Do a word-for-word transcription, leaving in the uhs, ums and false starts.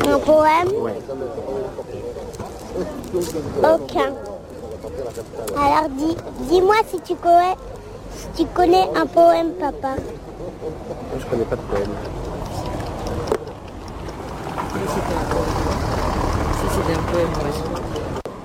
Un poème? Ouais. Aucun. Alors dis, dis-moi si tu connais, si tu connais un poème, papa. Moi, je connais pas de poème.